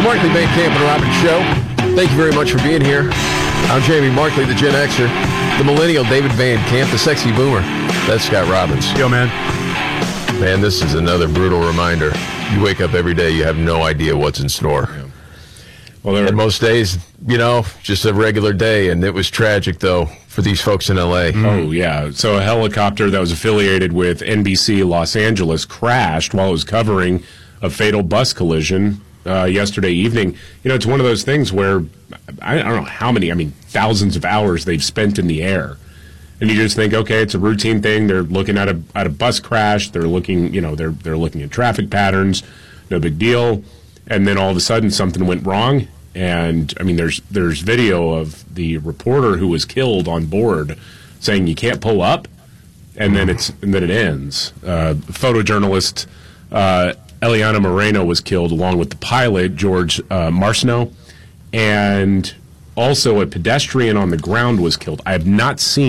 Markley Van Camp and Robbins Show. Thank you very much for being here. I'm Jamie Markley, the Gen Xer, the Millennial David Van Camp, the Sexy Boomer. That's Scott Robbins. Yo, man. Man, this is another brutal reminder. You wake up every day, you have no idea what's in store. Yeah. Well, and most days, just a regular day, and it was tragic, though, for these folks in L.A. Oh, yeah. So a helicopter that was affiliated with NBC Los Angeles crashed while it was covering a fatal bus collision yesterday evening. It's one of those things where I don't know how many, thousands of hours they've spent in the air. And you just think, okay, it's a routine thing. They're looking at a bus crash. They're looking, they're looking at traffic patterns. No big deal. And then all of a sudden something went wrong. And there's video of the reporter who was killed on board saying you can't pull up, and then it ends. Photojournalist Eliana Moreno was killed along with the pilot George Marciano, and also a pedestrian on the ground was killed. I have not seen